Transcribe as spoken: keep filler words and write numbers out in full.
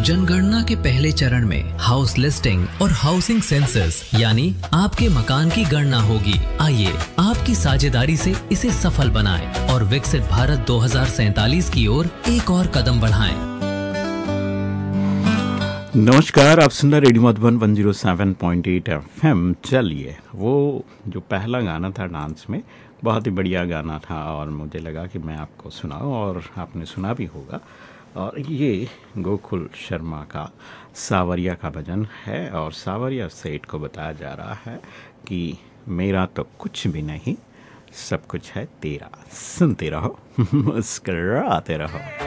जनगणना के पहले चरण में हाउस लिस्टिंग और हाउसिंग सेंसस यानी आपके मकान की गणना होगी। आइए आपकी साझेदारी से इसे सफल बनाएं और विकसित भारत दो हज़ार सैंतालीस की ओर एक और कदम बढ़ाएं। नमस्कार, आप सुन रहे रेडियो मधुबन एक सौ सात पॉइंट आठ एफएम। चलिए, वो जो पहला गाना था डांस में, बहुत ही बढ़िया गाना था और मुझे लगा कि मैं आपको सुनाऊं और आपने सुना भी होगा। और ये गोकुल शर्मा का सावरिया का भजन है और सावरिया सेठ को बताया जा रहा है कि मेरा तो कुछ भी नहीं, सब कुछ है तेरा। सुनते रहो, मुस्कुराते रहो।